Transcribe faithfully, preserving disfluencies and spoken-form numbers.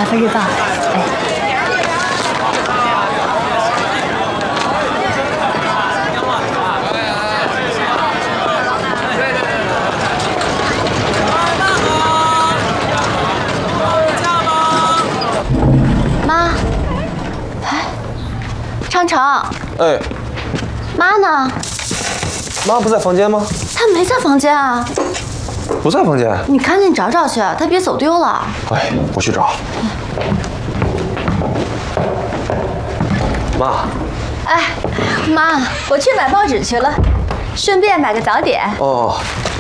份日报。哎。妈，哎，昌成。 哎。 妈呢？ 妈不在房间吗？ 她没在房间啊。 不在房间？ 你赶紧找找去，她别走丢了。 哎，我去找。妈。 哎，妈，我去买报纸去了，顺便买个早点。 哦。